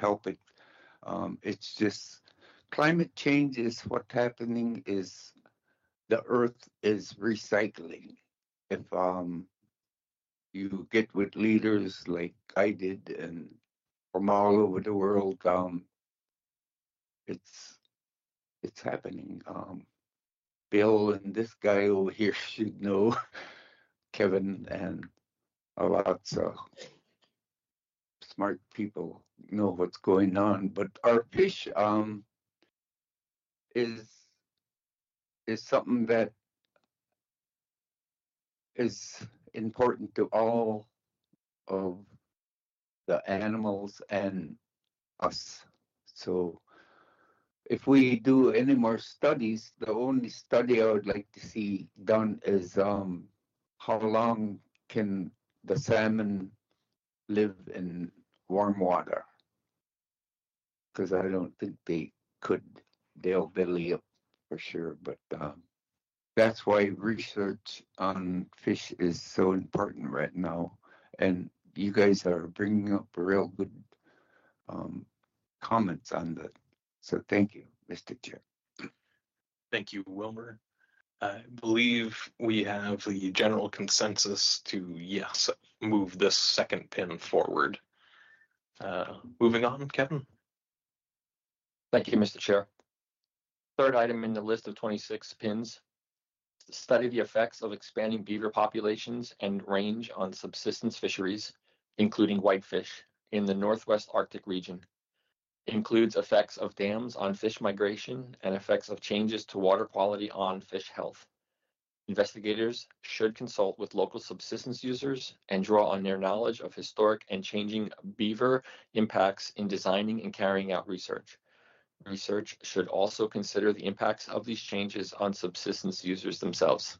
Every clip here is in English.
help it. It's just climate change is what's happening is the earth is recycling. If you get with leaders like I did and from all over the world, it's it's happening. Bill and this guy over here should know, Kevin, and a lot of smart people know what's going on. But our fish is something that is important to all of the animals and us. So if we do any more studies, the only study I would like to see done is how long can the salmon live in warm water? Because I don't think they could. They'll belly up for sure. But that's why research on fish is so important right now. And you guys are bringing up real good comments on that. So thank you, Mr. Chair. Thank you, Wilmer. I believe we have the general consensus to, yes, move this second pin forward. Moving on, Kevin. Thank you, Mr. Chair. Third item in the list of 26 pins, study the effects of expanding beaver populations and range on subsistence fisheries, including whitefish, in the Northwest Arctic region. Includes effects of dams on fish migration and effects of changes to water quality on fish health. Investigators should consult with local subsistence users and draw on their knowledge of historic and changing beaver impacts in designing and carrying out research. Research should also consider the impacts of these changes on subsistence users themselves.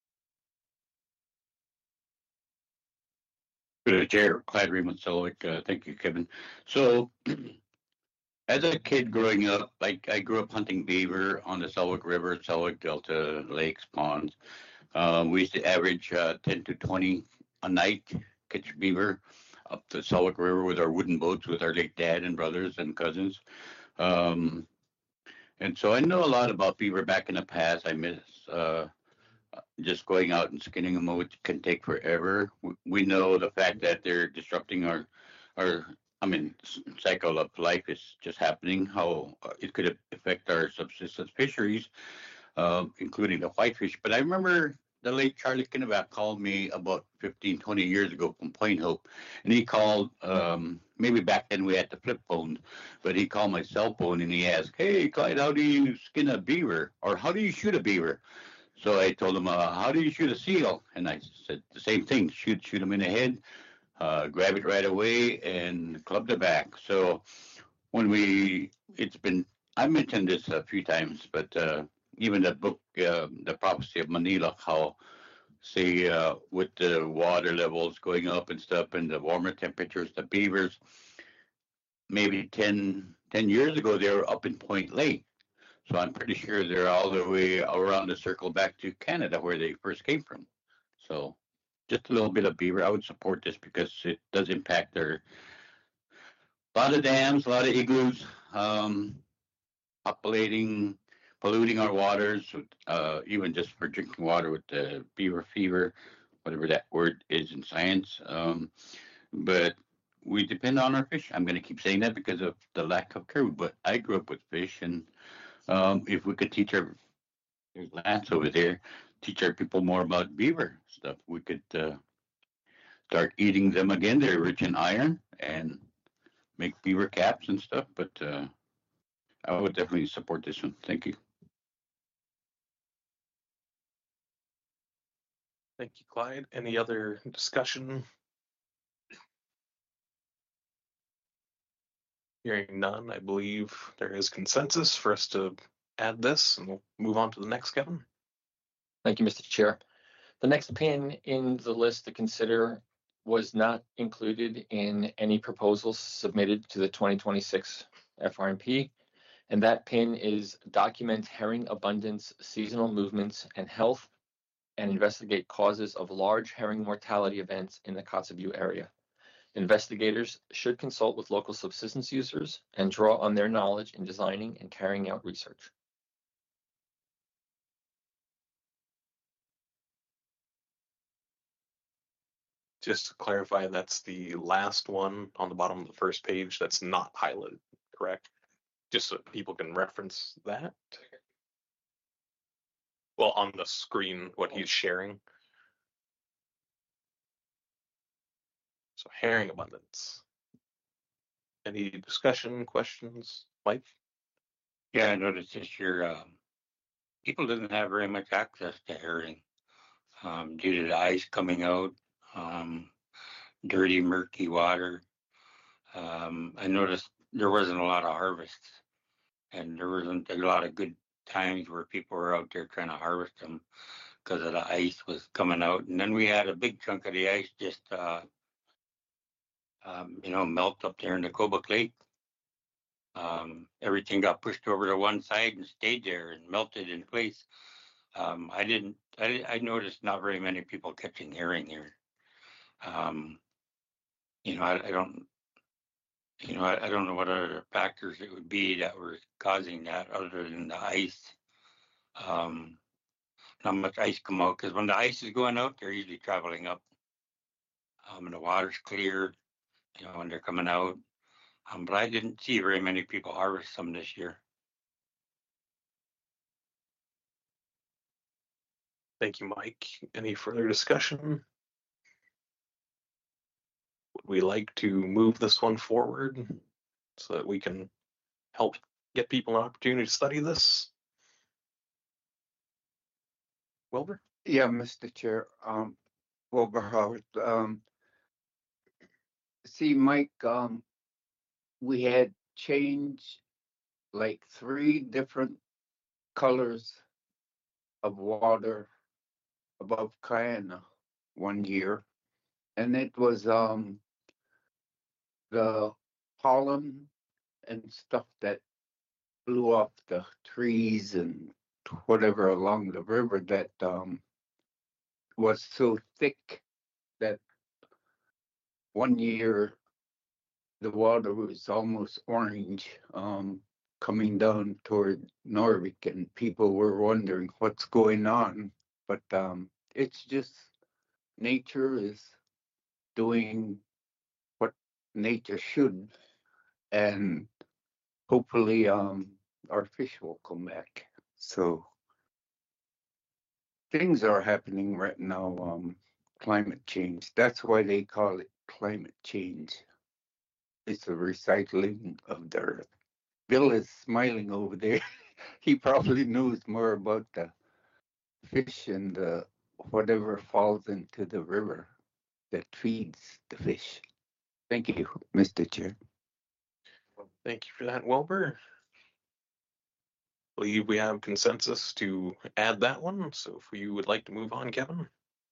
Good Chair, Clyde Raymond Selwick. Thank you, Kevin. So, as a kid growing up, I grew up hunting beaver on the Selwick River, Selwick Delta, lakes, ponds. We used to average 10 to 20 a night, catch beaver up the Selwick River with our wooden boats with our late dad and brothers and cousins. And so I know a lot about beaver back in the past. I miss just going out and skinning them, which can take forever. We know the fact that they're disrupting our cycle of life is just happening, how it could affect our subsistence fisheries, including the whitefish. But I remember the late Charlie Kinneback called me about 15, 20 years ago from Point Hope, and he called, maybe back then we had the flip phone, but he called my cell phone and he asked, "Hey, Clyde, how do you skin a beaver? Or how do you shoot a beaver?" So I told him, "How do you shoot a seal?" And I said the same thing, shoot him in the head, grab it right away and club the back. So I mentioned this a few times, but even the book, The Prophecy of Manila, how, say, with the water levels going up and stuff and the warmer temperatures, the beavers, maybe 10 years ago, they were up in Point Lake. So I'm pretty sure they're all the way around the circle back to Canada where they first came from. So just a little bit of beaver. I would support this because it does impact a lot of dams, a lot of igloos, polluting our waters, even just for drinking water with the beaver fever, whatever that word is in science. But we depend on our fish. I'm going to keep saying that because of the lack of care. But I grew up with fish, and if we could teach there's Lance over there, teach our people more about beaver stuff, we could start eating them again. They're rich in iron and make beaver caps and stuff. But I would definitely support this one. Thank you. Thank you, Clyde. Any other discussion? Hearing none, I believe there is consensus for us to add this, and we'll move on to the next, Kevin. Thank you, Mr. Chair. The next pin in the list to consider was not included in any proposals submitted to the 2026 FRMP, and that pin is document herring abundance, seasonal movements, and health, and investigate causes of large herring mortality events in the Kotzebue area. Investigators should consult with local subsistence users and draw on their knowledge in designing and carrying out research. Just to clarify, that's the last one on the bottom of the first page that's not highlighted, correct? Just so people can reference that. Well, on the screen, what he's sharing. So herring abundance. Any discussion, questions, Mike? Yeah, I noticed this year people didn't have very much access to herring due to the ice coming out, dirty, murky water. I noticed there wasn't a lot of harvests, and there wasn't a lot of good times where people were out there trying to harvest them because of the ice was coming out. And then we had a big chunk of the ice just, melt up there in the Kobuk Lake. Everything got pushed over to one side and stayed there and melted in place. I noticed not very many people catching herring here. I don't know what other factors it would be that were causing that other than the ice. Not much ice come out because when the ice is going out, they're usually traveling up. And the water's clear, when they're coming out. But I didn't see very many people harvest some this year. Thank you, Mike. Any further discussion? Would we like to move this one forward so that we can help get people an opportunity to study this? Wilbur? Yeah, Mr. Chair. Wilbur Howard. See, Mike, we had changed like 3 different colors of water above Kayana one year. And it was the pollen and stuff that blew off the trees and whatever along the river that was so thick that one year the water was almost orange coming down toward Norvik, and people were wondering what's going on. But it's just nature is doing what nature should, and hopefully our fish will come back. So things are happening right now. Climate change. That's why they call it climate change. It's a recycling of the earth. Bill is smiling over there. He probably knows more about the fish and the whatever falls into the river that feeds the fish. Thank you, Mr. Chair. Thank you for that, Wilbur. I believe we have consensus to add that one. So if you would like to move on, Kevin.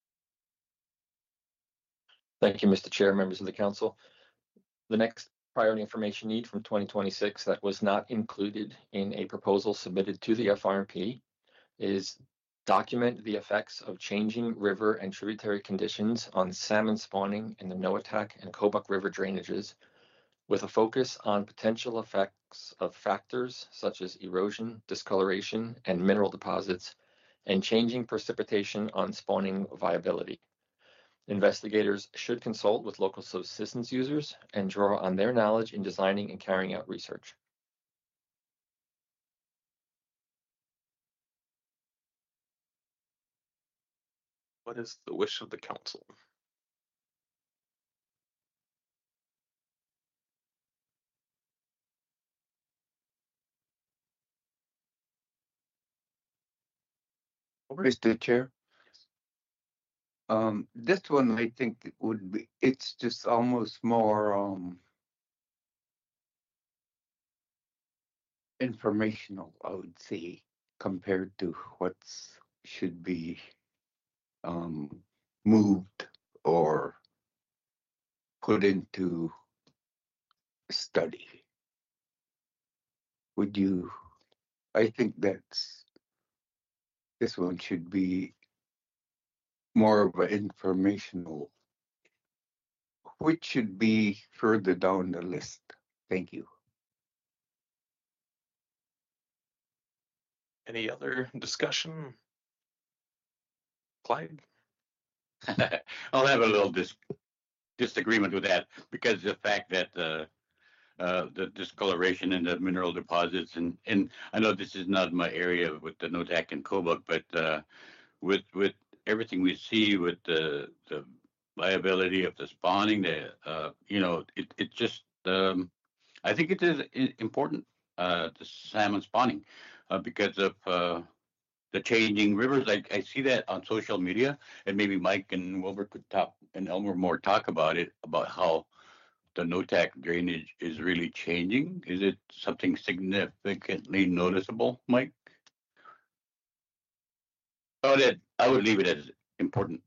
Thank you, Mr. Chair, members of the council. The next priority information need from 2026 that was not included in a proposal submitted to the FRMP is document the effects of changing river and tributary conditions on salmon spawning in the Noatak and Kobuk River drainages, with a focus on potential effects of factors such as erosion, discoloration, and mineral deposits, and changing precipitation on spawning viability. Investigators should consult with local subsistence users and draw on their knowledge in designing and carrying out research. What is the wish of the council? Mr. Chair. This one I think it would be. It's just almost more informational, I would say, compared to what's should be moved or put into study. Would you? I think this one should be more of an informational which should be further down the list. Thank you. Any other discussion? Clyde? I'll have a little disagreement with that because the fact that the discoloration in the mineral deposits and I know this is not my area with the Notak and Kobuk, but with everything we see with the liability of the spawning, it just I think it is important the salmon spawning because of the changing rivers. I see that on social media, and maybe Mike and Wilbur could talk and Elmer more talk about it, about how the NOTAC drainage is really changing. Is it something significantly noticeable, Mike? Oh, that I would leave it as important.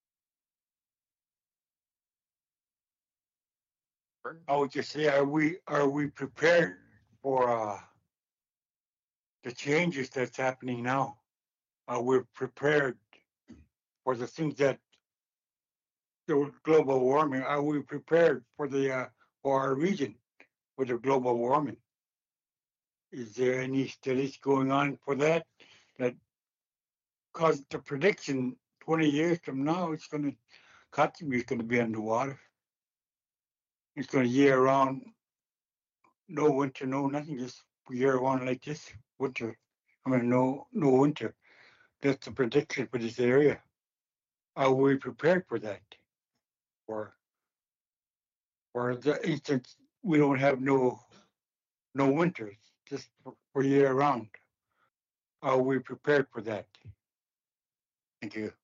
I would just say, are we prepared for the changes that's happening now? Are we prepared for the things that the global warming? Are we prepared for for our region with the global warming? Is there any studies going on for that? Because the prediction 20 years from now, Kotzebue is going to be underwater. It's going to year round, no winter, no nothing, just year round like this winter. No winter. That's the prediction for this area. Are we prepared for that? For the instance, we don't have no winters, just for year round. Are we prepared for that? Thank you.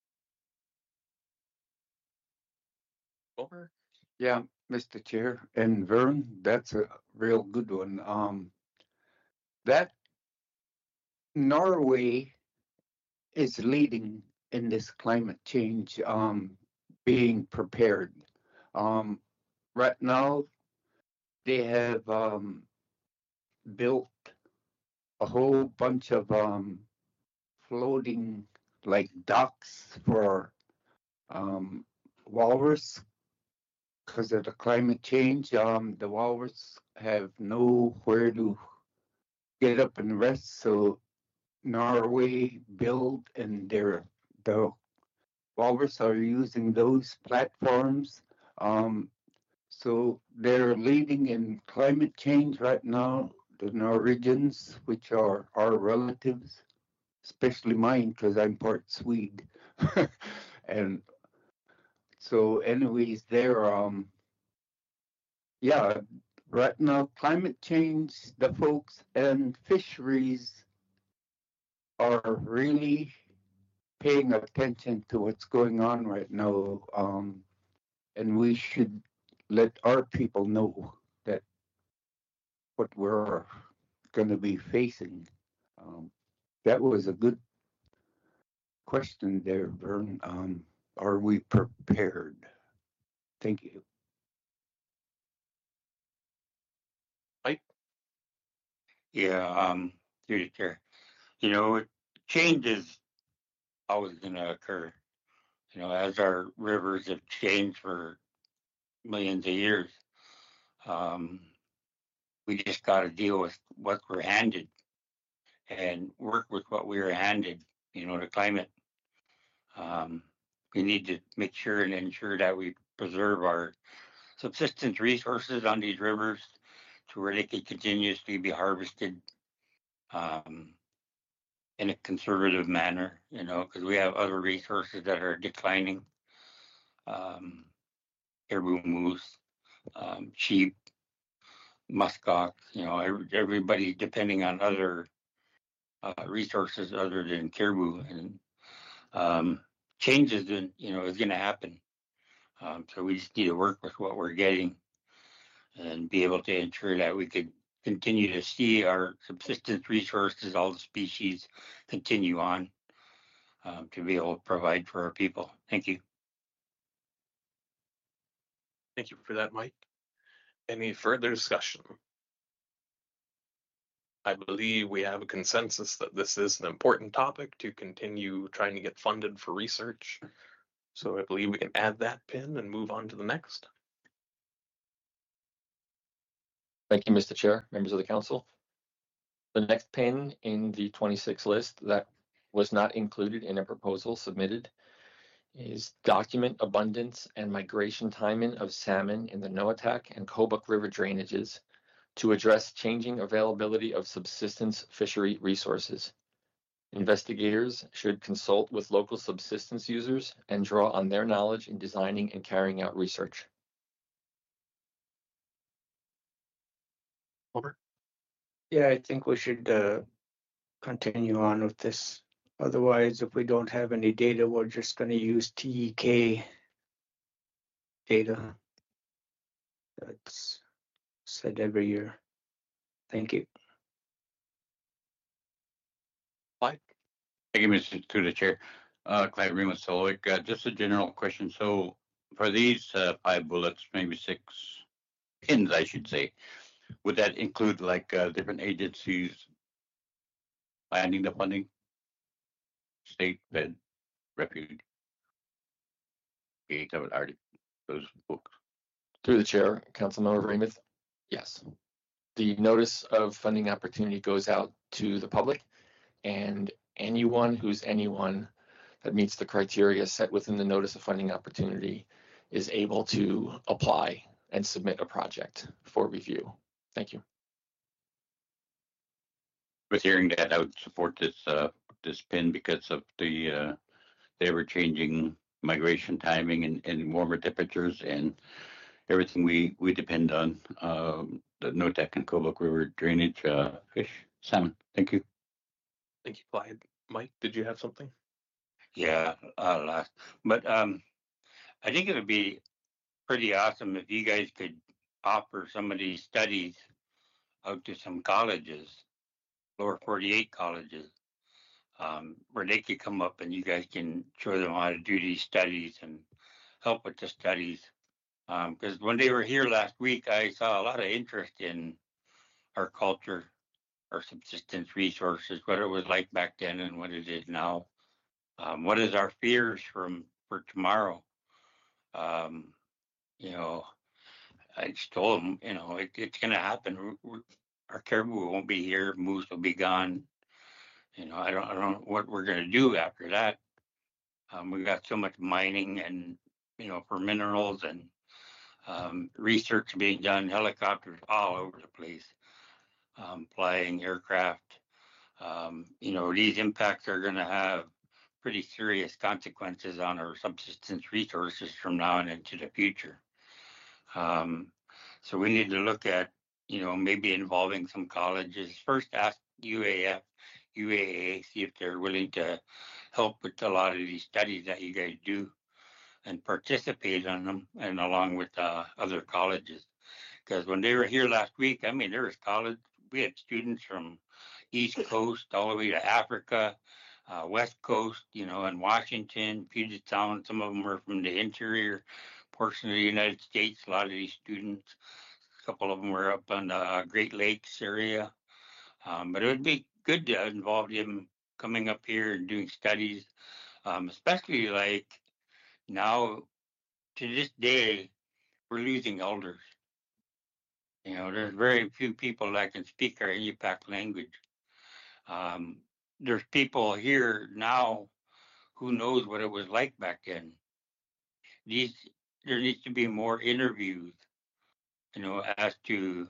Wilbur? Yeah, Mr. Chair and Vern, that's a real good one. That Norway is leading in this climate change, being prepared. Right now, they have built a whole bunch of floating like docks for walrus because of the climate change. The walrus have nowhere to get up and rest, so Norway build and the walrus are using those platforms. So they're leading in climate change right now. The Norwegians, which are our relatives, especially mine because I'm part Swede, and so anyways, they're yeah, right now climate change, the folks and fisheries are really paying attention to what's going on right now, and we should let our people know that what we're going to be facing. That was a good question there, Vern. Are we prepared? Thank you. Yeah, through the chair. Change is always going to occur. As our rivers have changed for millions of years, we just got to deal with what we're handed and work with what we were handed. The climate. We need to make sure and ensure that we preserve our subsistence resources on these rivers to where they can continuously be harvested in a conservative manner, because we have other resources that are declining. Caribou, moose, sheep, muskox, everybody depending on other resources other than caribou, and changes is going to happen. So we just need to work with what we're getting and be able to ensure that we could continue to see our subsistence resources, all the species continue on to be able to provide for our people. Thank you. Thank you for that, Mike. Any further discussion? I believe we have a consensus that this is an important topic to continue trying to get funded for research. So I believe we can add that pin and move on to the next. Thank you, Mr. Chair, members of the council. The next pin in the 26 list that was not included in a proposal submitted is document abundance and migration timing of salmon in the Noatak and Kobuk River drainages to address changing availability of subsistence fishery resources. Investigators should consult with local subsistence users and draw on their knowledge in designing and carrying out research. Wilmer? Yeah, I think we should continue on with this. Otherwise, if we don't have any data, we're just going to use TEK data. That's said every year. Thank you. Clyde? Thank you, Mr. to the chair. Clyde Remus Solwick. Just a general question. So for these 5 bullets, maybe 6 pins, I should say, would that include like different agencies planning the funding? State, Fed, Refuge? Okay, that would already those books. Through the chair, Councilmember Raymond. Yes. The notice of funding opportunity goes out to the public, and anyone that meets the criteria set within the notice of funding opportunity is able to apply and submit a project for review. Thank you. With hearing that, I would support this pin because of the ever-changing migration timing and warmer temperatures and everything we depend on, the Noatak and Kobuk River drainage, fish, salmon. Thank you. Thank you, Clyde. Mike, did you have something? Yeah, last, but I think it would be pretty awesome if you guys could offer some of these studies out to some colleges, lower 48 colleges, where they could come up and you guys can show them how to do these studies and help with the studies. Because when they were here last week, I saw a lot of interest in our culture, our subsistence resources, what it was like back then and what it is now. What is our fears for tomorrow? You know, I just told them, you know, it's going to happen. Our caribou won't be here. Moose will be gone. You know, I don't know what we're going to do after that. We got so much mining and, you know, for minerals and research being done, helicopters all over the place, flying aircraft. You know, these impacts are going to have pretty serious consequences on our subsistence resources from now and into the future. So we need to look at, you know, maybe involving some colleges. First, ask UAF, UAA, see if they're willing to help with a lot of these studies that you guys do and participate on them, and along with other colleges. Because when they were here last week, I mean, there was college. We had students from East Coast all the way to Africa, West Coast, you know, and Washington, Puget Sound. Some of them were from the interior portion of the United States. A lot of these students, a couple of them were up on the Great Lakes area. But it would be good to involve them coming up here and doing studies, especially like now, to this day, we're losing elders. You know, there's very few people that can speak our Inupiaq language. There's people here now who knows what it was like back then. There needs to be more interviews, you know, as to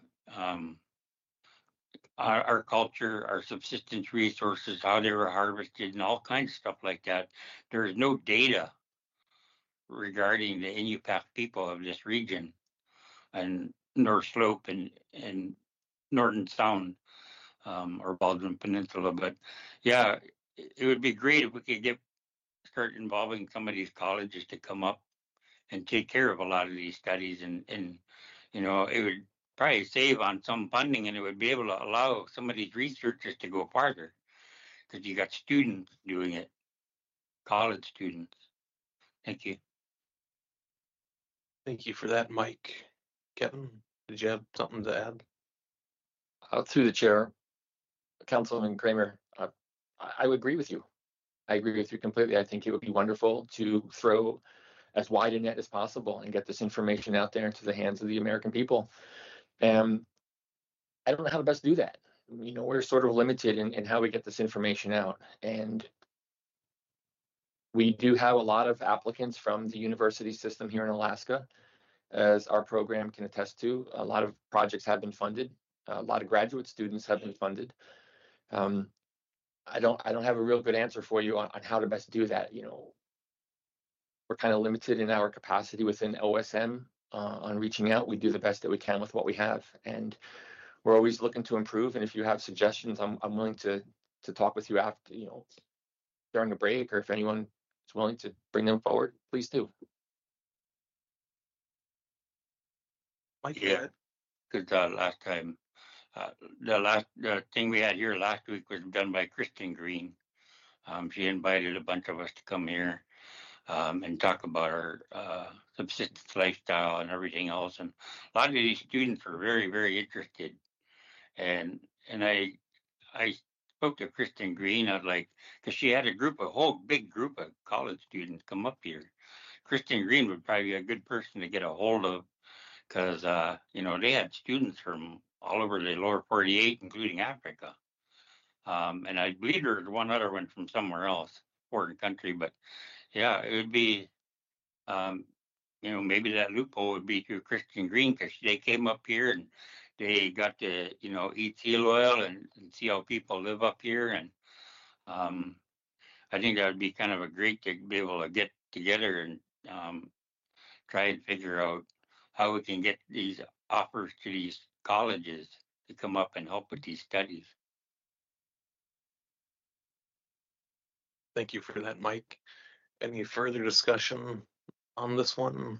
our culture, our subsistence resources, how they were harvested, and all kinds of stuff like that. There is no data regarding the Inupiaq people of this region and North Slope and Norton Sound, or Baldwin Peninsula. But yeah, it would be great if we could start involving some of these colleges to come up and take care of a lot of these studies, and you know, it would probably save on some funding, and it would be able to allow some of these researchers to go farther, because you got students doing it, college students. Thank you. Thank you for that, Mike. Kevin, did you have something to add? Through the chair, Councilman Kramer, I would agree with you. I agree with you completely. I think it would be wonderful to throw as wide a net as possible and get this information out there into the hands of the American people. And I don't know how to best do that. We're sort of limited in how we get this information out. And we do have a lot of applicants from the university system here in Alaska, as our program can attest to. A lot of projects have been funded. A lot of graduate students have been funded. I don't have a real good answer for you on how to best do that. We're kind of limited in our capacity within OSM on reaching out. We do the best that we can with what we have, and we're always looking to improve. And if you have suggestions, I'm willing to talk with you after, during a break, or if anyone is willing to bring them forward, please do. Mike, Yeah. Because last time, the thing we had here last week was done by Kristen Green. She invited a bunch of us to come here and talk about our subsistence lifestyle and everything else. And a lot of these students are very, very interested. And I spoke to Kristen Green. I was like, because she had a whole big group of college students come up here. Kristen Green would probably be a good person to get a hold of, because they had students from all over the lower 48, including Africa. And I believe there's one other one from somewhere else, foreign country. But yeah, it would be, maybe that loophole would be through Kristen Green, because they came up here and they got to, eat seal oil and see how people live up here. And I think that would be kind of a great to be able to get together and try and figure out how we can get these offers to these colleges to come up and help with these studies. thank you for that, Mike. Any further discussion on this one?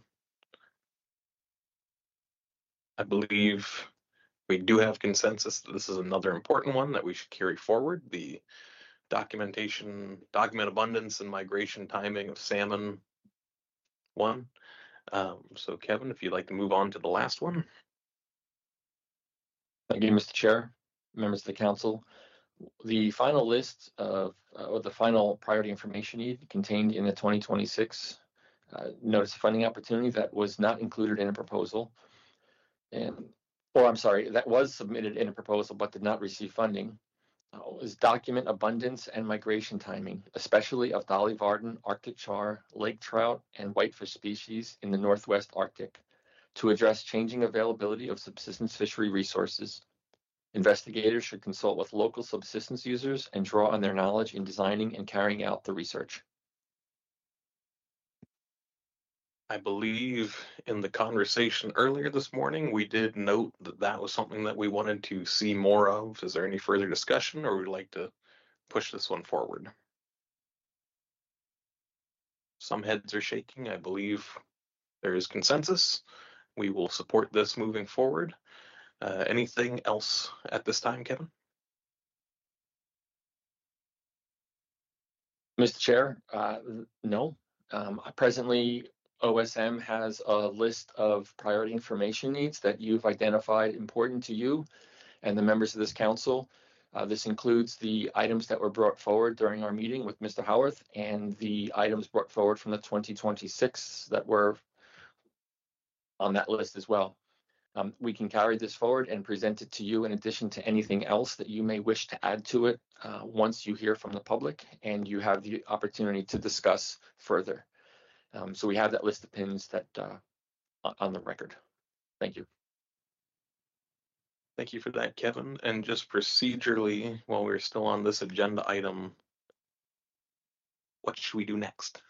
I believe we do have consensus that this is another important one that we should carry forward. The document abundance and migration timing of salmon one. So Kevin, if you'd like to move on to the last one. Thank you, Mr. Chair, members of the council. The final list of, or the final priority information need contained in the 2026 notice of funding opportunity that was not included in a proposal, that was submitted in a proposal but did not receive funding, is document abundance and migration timing, especially of Dolly Varden, Arctic char, lake trout, and whitefish species in the Northwest Arctic, to address changing availability of subsistence fishery resources. Investigators should consult with local subsistence users and draw on their knowledge in designing and carrying out the research. I believe in the conversation earlier this morning, we did note that that was something that we wanted to see more of. Is there any further discussion, or would you like to push this one forward? Some heads are shaking. I believe there is consensus. We will support this moving forward. Anything else at this time, Kevin? Mr. Chair, no. Presently, OSM has a list of priority information needs that you've identified important to you and the members of this council. This includes the items that were brought forward during our meeting with Mr. Howarth and the items brought forward from the 2026 that were on that list as well. We can carry this forward and present it to you in addition to anything else that you may wish to add to it once you hear from the public and you have the opportunity to discuss further. So we have that list of pins that on the record. Thank you. Thank you for that, Kevin. And just procedurally, while we're still on this agenda item, what should we do next?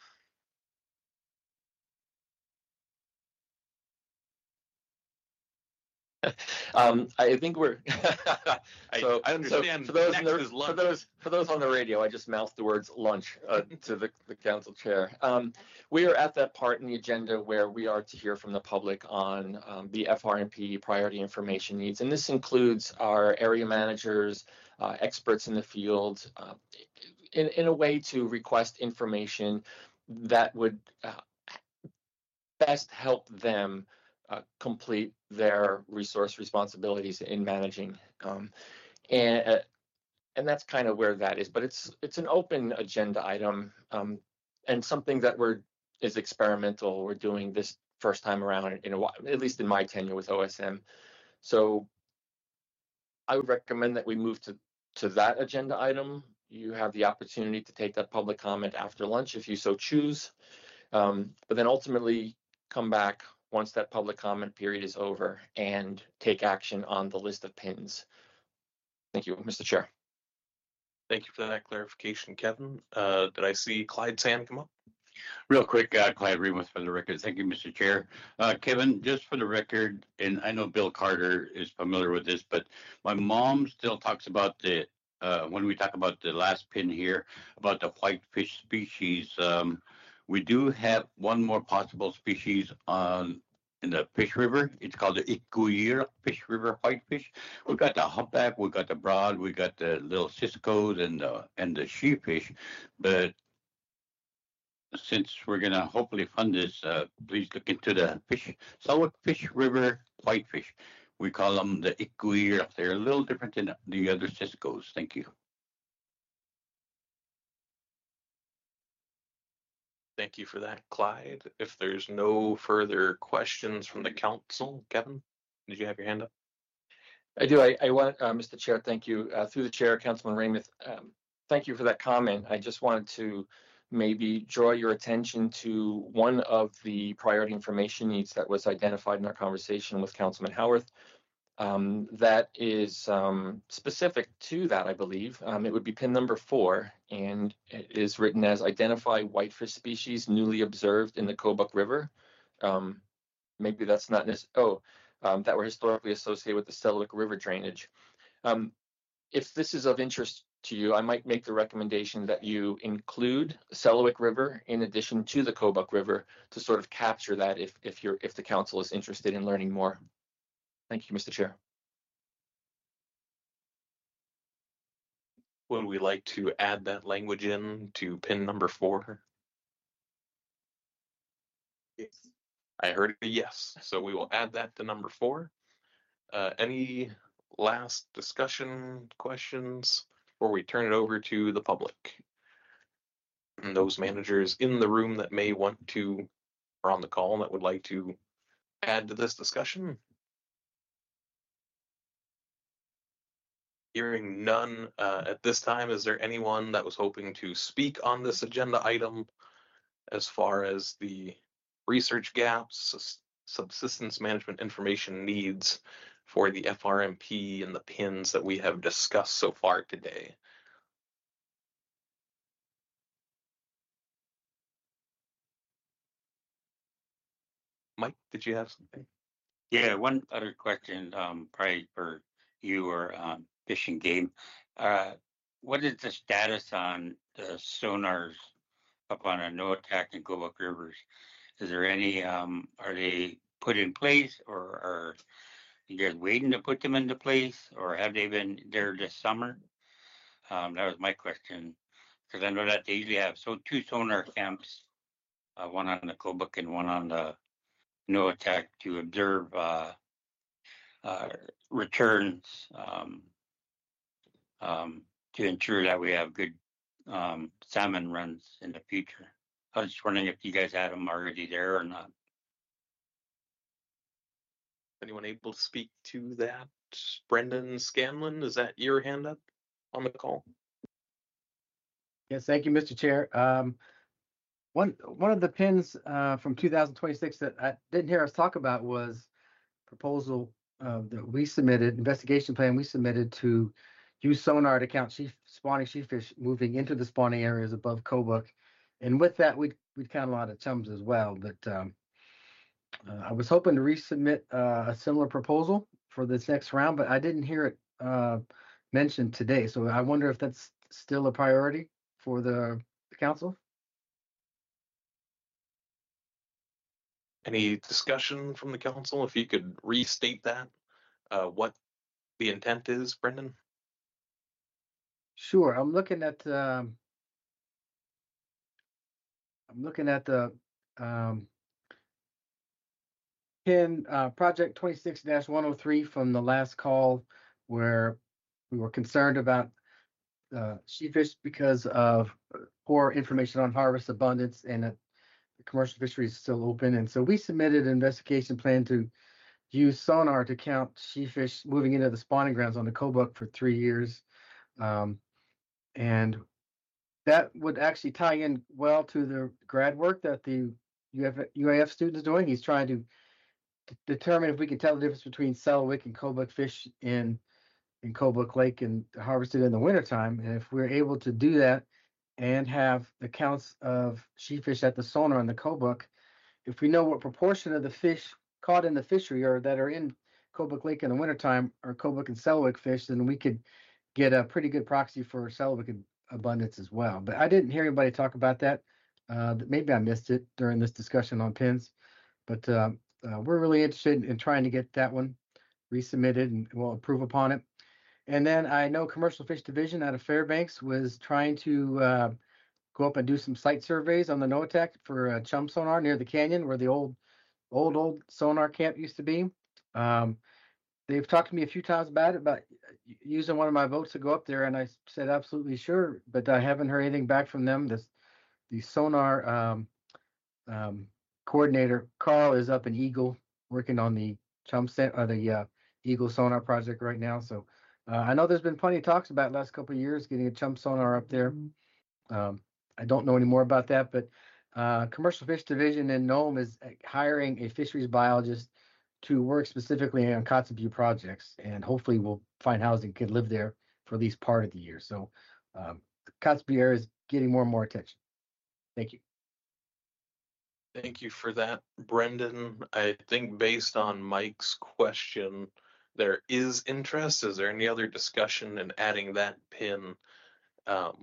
I think we're. I understand. For those on the radio, I just mouthed the words lunch to the council chair. We are at that part in the agenda where we are to hear from the public on the FRMP priority information needs, and this includes our area managers, experts in the field, in a way to request information that would best help them complete their resource responsibilities in managing, and that's kind of where that is. But it's an open agenda item, and something that is experimental. We're doing this first time around in a while, at least in my tenure with OSM. So I would recommend that we move to that agenda item. You have the opportunity to take that public comment after lunch if you so choose. But then ultimately come back once that public comment period is over and take action on the list of pins. Thank you, Mr. Chair. Thank you for that clarification, Kevin. Did I see Clyde's hand come up? Real quick, Clyde Remus for the record. Thank you, Mr. Chair. Kevin, just for the record, and I know Bill Carter is familiar with this, but my mom still talks about the, when we talk about the last pin here, about the whitefish species. We do have one more possible species in the Fish River. It's called the Ikuira Fish River whitefish. We've got the humpback, we've got the broad, we got the little ciscoes and the sheefish, but since we're going to hopefully fund this, please look into the Selwyn Fish River whitefish. We call them the Ikuira. They're a little different than the other ciscoes. Thank you. Thank you for that, Clyde. If there's no further questions from the council, Kevin, did you have your hand up? I do. I want, Mr. Chair, thank you. Through the chair, Councilman Raymond, thank you for that comment. I just wanted to maybe draw your attention to one of the priority information needs that was identified in our conversation with Councilman Howarth. That is specific to that, I believe. It would be pin number 4, and it is written as identify whitefish species newly observed in the Kobuk River. Maybe that's not that were historically associated with the Selwyn River drainage. If this is of interest to you, I might make the recommendation that you include Selwyn River in addition to the Kobuk River to sort of capture that if the council is interested in learning more. Thank you, Mr. Chair. Would we like to add that language in to pin number 4? Yes. I heard a yes, so we will add that to number 4. Any last discussion, questions before we turn it over to the public? And those managers in the room that may want to, or on the call, that would like to add to this discussion? Hearing none at this time, is there anyone that was hoping to speak on this agenda item as far as the research gaps, subsistence management information needs for the FRMP and the pins that we have discussed so far today? Mike, did you have something? Yeah, one other question, probably for you or Fish and Game. What is the status on the sonars up on the Noatak and Kobuk rivers? Is there any, are they put in place, or are you guys waiting to put them into place, or have they been there this summer? That was my question, because I know that they usually have 2 sonar camps, one on the Kobuk and one on the Noatak to observe returns to ensure that we have good salmon runs in the future. I was just wondering if you guys had them already there or not. Anyone able to speak to that? Brendan Scanlon, is that your hand up on the call? Yes, thank you, Mr. Chair. One of the pins from 2026 that I didn't hear us talk about was proposal that we submitted, investigation plan we submitted to use sonar to count spawning sheepfish moving into the spawning areas above Kobuk. And with that, we'd count a lot of chums as well. But I was hoping to resubmit a similar proposal for this next round, but I didn't hear it mentioned today. So I wonder if that's still a priority for the council. Any discussion from the council? If you could restate that, what the intent is, Brendan? Sure. I'm looking at the pin project 26-103 from the last call, where we were concerned about sheepfish because of poor information on harvest abundance, and the commercial fishery is still open. And so we submitted an investigation plan to use sonar to count sheefish moving into the spawning grounds on the Kobuk for 3 years. And that would actually tie in well to the grad work that the UAF student is doing. He's trying to determine if we can tell the difference between Selawik and Kobuk fish in Kobuk Lake and harvested in the wintertime. And if we're able to do that and have the counts of sheefish at the sonar on the Kobuk, if we know what proportion of the fish caught in the fishery or that are in Kobuk Lake in the wintertime are Kobuk and Selawik fish, then we could get a pretty good proxy for Selawik abundance as well. But I didn't hear anybody talk about that. Maybe I missed it during this discussion on pins. But we're really interested in trying to get that one resubmitted, and we'll approve upon it. And then I know Commercial Fish Division out of Fairbanks was trying to go up and do some site surveys on the NOAATAC for chum sonar near the canyon where the old sonar camp used to be. They've talked to me a few times about using one of my boats to go up there, and I said absolutely sure, but I haven't heard anything back from them. The sonar coordinator Carl is up in Eagle working on the the Eagle sonar project right now. So I know there's been plenty of talks about last couple of years getting a chum sonar up there. I don't know any more about that, but Commercial Fish Division in Nome is hiring a fisheries biologist to work specifically on Kotzebue projects, and hopefully we'll find housing can live there for at least part of the year. So the Kotzebue area is getting more and more attention. Thank you. Thank you for that, Brendan. I think based on Mike's question, there is interest. Is there any other discussion in adding that pin? I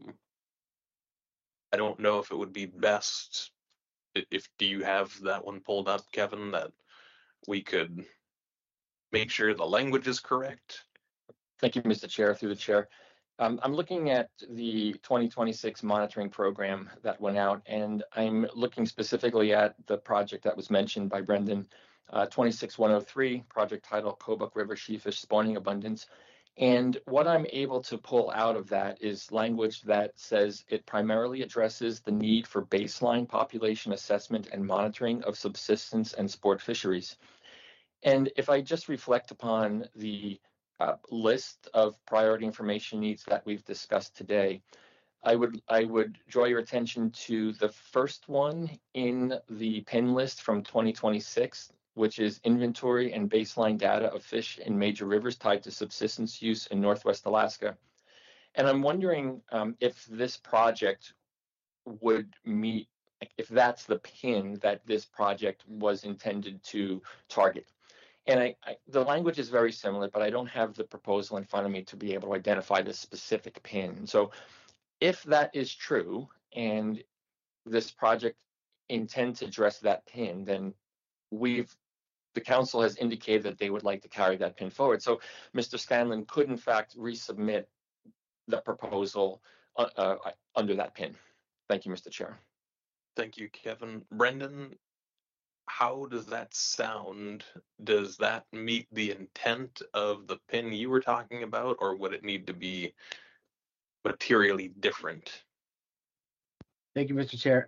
don't know if it would be best, do you have that one pulled up, Kevin, that we could make sure the language is correct? Thank you, Mr. Chair, through the chair. I'm looking at the 2026 monitoring program that went out, and I'm looking specifically at the project that was mentioned by Brendan, 26103, project title Kobuk River Sheefish Spawning Abundance. And what I'm able to pull out of that is language that says it primarily addresses the need for baseline population assessment and monitoring of subsistence and sport fisheries. And if I just reflect upon the list of priority information needs that we've discussed today, I would draw your attention to the first one in the PIN list from 2026, which is inventory and baseline data of fish in major rivers tied to subsistence use in Northwest Alaska. And I'm wondering if this project would meet, if that's the PIN that this project was intended to target. And the language is very similar, but I don't have the proposal in front of me to be able to identify the specific PIN. So if that is true, and this project intends to address that PIN, then the council has indicated that they would like to carry that PIN forward. So Mr. Scanlon could in fact resubmit the proposal under that PIN. Thank you, Mr. Chair. Thank you, Kevin. Brendan, how does that sound? Does that meet the intent of the PIN you were talking about, or would it need to be materially different? Thank you, Mr. Chair.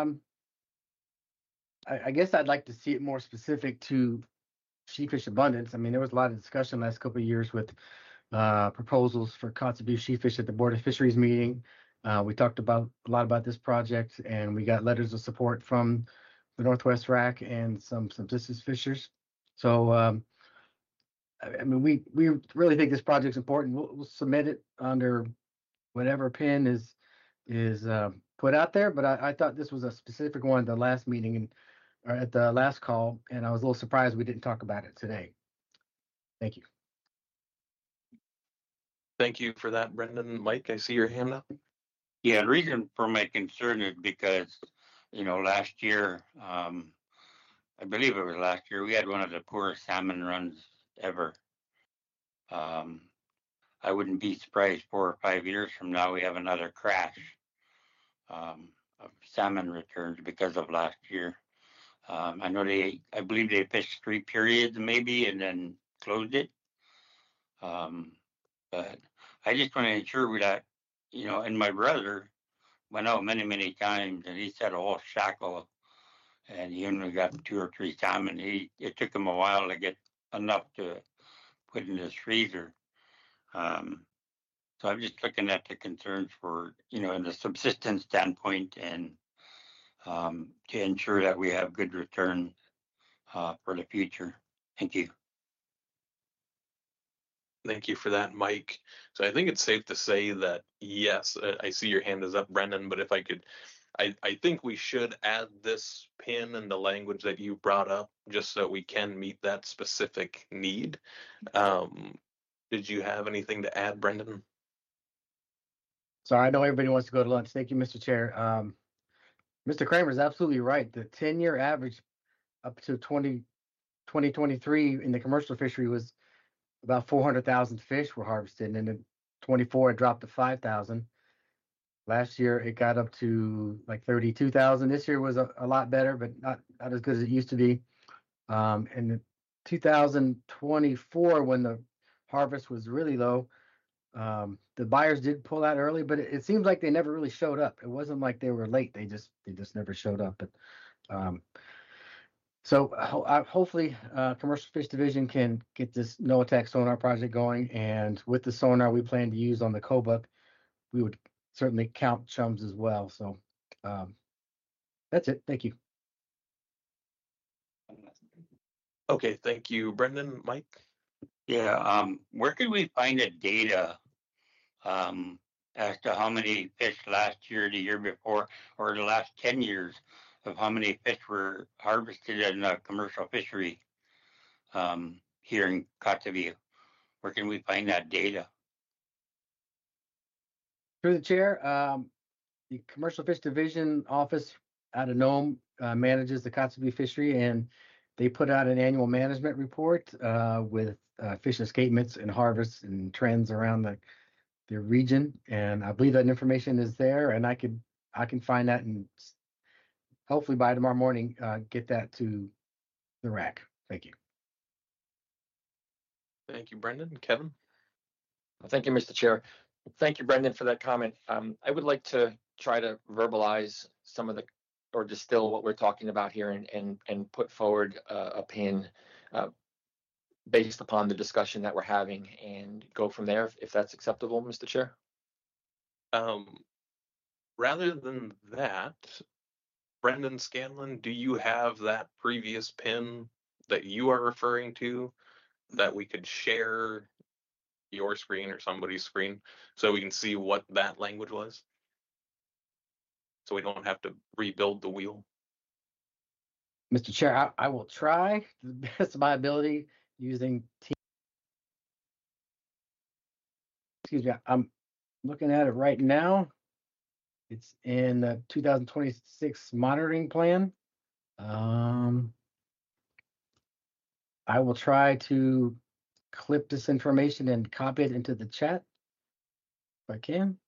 I guess I'd like to see it more specific to sheefish abundance. I mean, there was a lot of discussion last couple of years with proposals for Kotzebue sheefish at the Board of Fisheries meeting. We talked a lot about this project, and we got letters of support from the Northwest RAC and some subsistence fishers. So, I mean, we really think this project's important. We'll submit it under whatever PIN is put out there. But I thought this was a specific one at the last meeting or at the last call, and I was a little surprised we didn't talk about it today. Thank you. Thank you for that, Brendan. Mike, I see your hand up. Yeah, the reason for my concern is because, last year, I believe it was last year, we had one of the poorest salmon runs ever. I wouldn't be surprised 4 or 5 years from now we have another crash of salmon returns because of last year. I believe they fished 3 periods maybe and then closed it. But I just want to ensure that, and my brother went out many, many times and he set a whole shackle and he only got 2 or 3 salmon. It took him a while to get enough to put in this freezer. So I'm just looking at the concerns for, in the subsistence standpoint and to ensure that we have good return for the future. Thank you. Thank you for that, Mike. So I think it's safe to say that, yes, I see your hand is up, Brendan, but if I could, I think we should add this pin and the language that you brought up just so we can meet that specific need. Did you have anything to add, Brendan? Sorry, I know everybody wants to go to lunch. Thank you, Mr. Chair. Mr. Kramer is absolutely right. The 10-year average up to 2023 in the commercial fishery was about 400,000 fish were harvested, and in 24 it dropped to 5,000. Last year it got up to like 32,000. This year was a lot better, but not as good as it used to be. In 2024, when the harvest was really low, the buyers did pull out early, but it seems like they never really showed up. It wasn't like they were late; they just never showed up. But hopefully, Commercial Fish Division can get this no-attack sonar project going, and with the sonar we plan to use on the Kobuk, we would certainly count chums as well. So that's it. Thank you. Okay, thank you, Brendan. Mike? Yeah, where could we find the data as to how many fish last year, the year before, or the last 10 years of how many fish were harvested in a commercial fishery here in Kotzebue? Where can we find that data? Through the chair, the Commercial Fish Division office out of Nome manages the Kotzebue fishery, and they put out an annual management report with fish escapements and harvests and trends around the region. And I believe that information is there, and I can find that and hopefully by tomorrow morning get that to the RAC. Thank you. Thank you, Brendan. Kevin? Thank you, Mr. Chair. Thank you, Brendan, for that comment. I would like to try to verbalize some of or distill what we're talking about here and put forward a pin based upon the discussion that we're having and go from there, if that's acceptable, Mr. Chair. Rather than that, Brendan Scanlon, do you have that previous pin that you are referring to that we could share your screen or somebody's screen so we can see what that language was? So we don't have to rebuild the wheel. Mr. Chair, I will try to the best of my ability using excuse me, I'm looking at it right now. It's in the 2026 monitoring plan. I will try to clip this information and copy it into the chat if I can.